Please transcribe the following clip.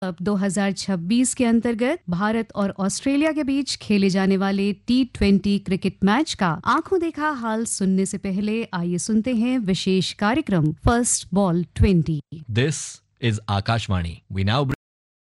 अब 2026 के अंतर्गत भारत और ऑस्ट्रेलिया के बीच खेले जाने वाले T20 क्रिकेट मैच का आंखों देखा हाल सुनने से पहले आइए सुनते हैं विशेष कार्यक्रम first ball 20। This is Akashvani. We now